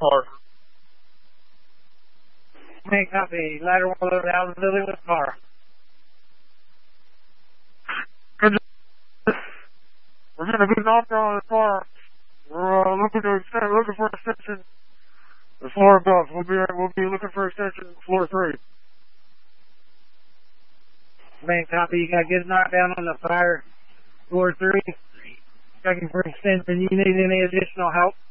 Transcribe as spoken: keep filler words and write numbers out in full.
car. Main copy. Ladder one loaded out of the building with car. We're getting a good knockdown on the car. We're uh, looking to extend, looking for extension. The floor above. We'll be we'll be looking for extension floor three. Main copy. You got a good knockdown on the fire. Floor three. Checking for extension. You need any additional help?